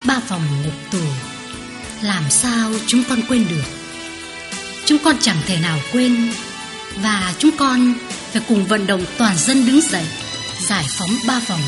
Ba phòng ngục tù, làm sao chúng con quên được? Chúng con chẳng thể nào quên. Và chúng con phải cùng vận động toàn dân đứng dậy giải phóng ba phòng